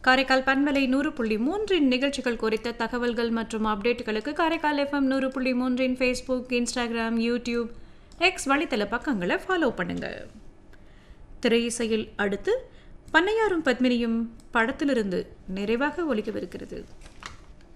காரைக்கால் பண்பலை 100.3 நிகழ்ச்சிகள் குறித்த தகவல்கள் மற்றும் அப்டேட்டுகளுக்கு Karaikal FM 100.3 Facebook, Instagram, YouTube, X வலைத்தள பக்கங்களை ஃபாலோ பண்ணுங்க. திரையிசையில் அடுத்து பண்ணையாரும் பத்மினியும் படத்திலிருந்து நிறைவாக ஒலிக்கவிருக்கிறது.